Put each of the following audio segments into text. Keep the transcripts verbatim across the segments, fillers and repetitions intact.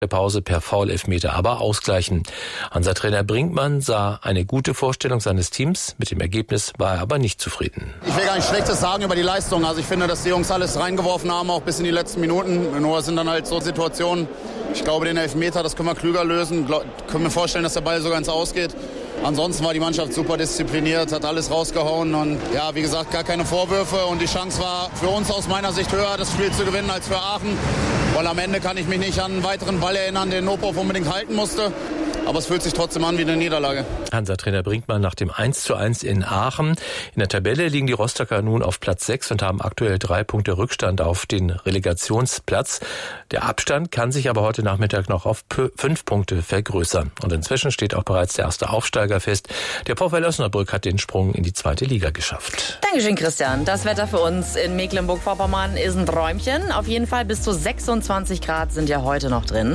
der Pause per Foul-Elfmeter aber ausgleichen. Hansa-Trainer Brinkmann sah eine gute Vorstellung seines Teams. Mit dem Ergebnis war er aber nicht zufrieden. Ich will gar nichts Schlechtes sagen über die Leistung. Also ich finde, dass die Jungs alles reingeworfen haben, auch bis in die letzten Minuten. Nur sind dann halt so Situationen. Ich glaube, den Elfmeter, das können wir klüger lösen. Glaub, können wir vorstellen, dass der Ball sogar ins Aus geht. Ansonsten war die Mannschaft super diszipliniert, hat alles rausgehauen und ja, wie gesagt, gar keine Vorwürfe und die Chance war für uns aus meiner Sicht höher, das Spiel zu gewinnen als für Aachen, weil am Ende kann ich mich nicht an einen weiteren Ball erinnern, den Nopov unbedingt halten musste. Aber es fühlt sich trotzdem an wie eine Niederlage. Hansa-Trainer Brinkmann nach dem eins zu eins in Aachen. In der Tabelle liegen die Rostocker nun auf Platz sechs und haben aktuell drei Punkte Rückstand auf den Relegationsplatz. Der Abstand kann sich aber heute Nachmittag noch auf fünf Punkte vergrößern. Und inzwischen steht auch bereits der erste Aufsteiger fest. Der VfL Osnabrück hat den Sprung in die zweite Liga geschafft. Dankeschön, Christian. Das Wetter für uns in Mecklenburg-Vorpommern ist ein Träumchen. Auf jeden Fall bis zu sechsundzwanzig Grad sind ja heute noch drin.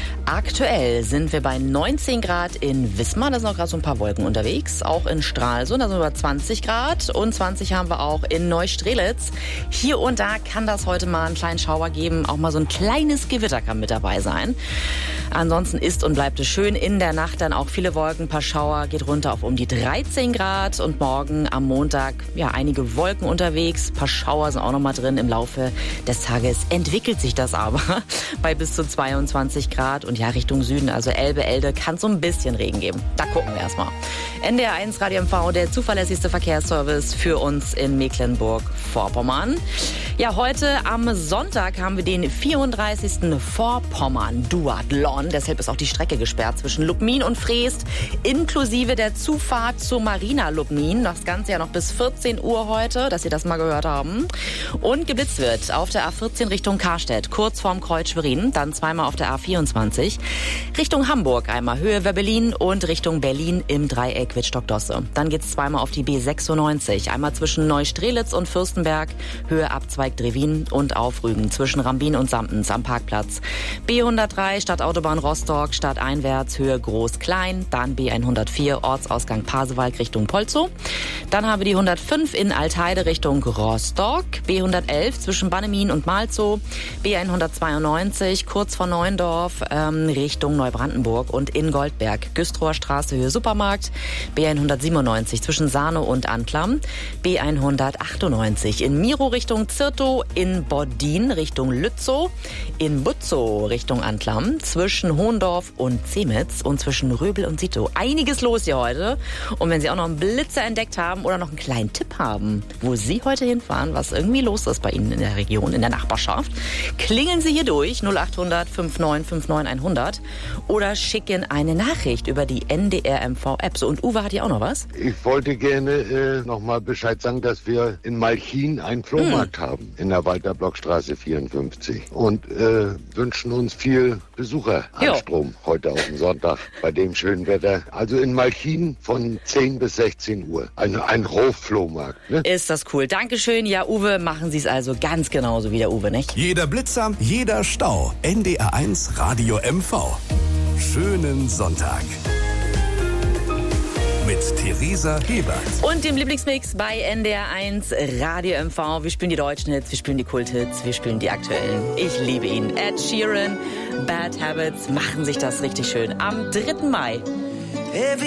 Aktuell sind wir bei neunzehn Grad in Wismar, da sind auch gerade so ein paar Wolken unterwegs. Auch in Stralsund, da sind wir bei zwanzig Grad und zwanzig haben wir auch in Neustrelitz. Hier und da kann das heute mal einen kleinen Schauer geben, auch mal so ein kleines Gewitter kann mit dabei sein. Ansonsten ist und bleibt es schön. In der Nacht dann auch viele Wolken, ein paar Schauer, geht runter auf um die dreizehn Grad und morgen am Montag, ja, einige Wolken unterwegs, ein paar Schauer sind auch noch mal drin. Im Laufe des Tages entwickelt sich das aber bei bis zu zweiundzwanzig Grad und ja, Richtung Süden, also Elbe, Elde, kann es so ein bisschen Regen geben. Da gucken wir erstmal. N D R eins Radio M V, der zuverlässigste Verkehrsservice für uns in Mecklenburg-Vorpommern. Ja, heute am Sonntag haben wir den vierunddreißigsten Vorpommern-Duathlon. Deshalb ist auch die Strecke gesperrt zwischen Lubmin und Freest, inklusive der Zufahrt zur Marina Lubmin. Das Ganze ja noch bis vierzehn Uhr heute, dass Sie das mal gehört haben. Und geblitzt wird auf der A vierzehn Richtung Karstedt, kurz vorm Kreuz Schwerin, dann zweimal auf der A vierundzwanzig. Richtung Hamburg einmal Höhe Werbelin und Richtung Berlin im Dreieck Wittstock-Dosse. Dann geht's zweimal auf die B sechsundneunzig, einmal zwischen Neustrelitz und Fürstenberg, Höhe Abzweig Drewin und auf Rügen zwischen Rambin und Samptens am Parkplatz. B hundertdrei Stadtautobahn Rostock, stadteinwärts Höhe Groß-Klein, dann B hundertvier Ortsausgang Pasewalk Richtung Polzow. Dann haben wir die hundertfünf in Altheide Richtung Rostock, B hundertelf zwischen Bannemin und Malzow, B hundertzweiundneunzig kurz vor Neuendorf ähm, Richtung Neubrandenburg und in Goldberg, Güstrower Straße Höhe Supermarkt, B hundertsiebenundneunzig zwischen Sahne und Anklam, B hundertachtundneunzig in Miro Richtung Zirtow, in Boddin Richtung Lützow, in Butzow Richtung Anklam, zwischen Hohendorf und Zemitz und zwischen Röbel und Sito. Einiges los hier heute. Und wenn Sie auch noch einen Blitzer entdeckt haben oder noch einen kleinen Tipp haben, wo Sie heute hinfahren, was irgendwie los ist bei Ihnen in der Region, in der Nachbarschaft, klingeln Sie hier durch null achthundert neunundfünfzig neunundfünfzig hundert oder schicken eine Nachricht über die N D R M V-App. So, und Uwe hat hier auch noch was? Ich wollte gerne äh, noch mal Bescheid sagen, dass wir in Malchin einen Flohmarkt hm. haben, in der Walter-Block-Straße vierundfünfzig. Und äh, wünschen uns viel Besucheranstrom heute auf dem Sonntag bei dem schönen Wetter. Also in Malchin von zehn bis sechzehn Uhr. Ein, ein Hofflohmarkt. Ne? Ist das cool. Dankeschön. Ja, Uwe, machen Sie es also ganz genauso wie der Uwe, nicht? Jeder Blitzer, jeder Stau. N D R eins Radio M V. Schönen Sonntag. Mit Theresa Hebert. Und dem Lieblingsmix bei N D R eins Radio M V. Wir spielen die deutschen Hits, wir spielen die Kulthits, wir spielen die aktuellen. Ich liebe ihn. Ed Sheeran, Bad Habits, machen sich das richtig schön. Am dritten Mai.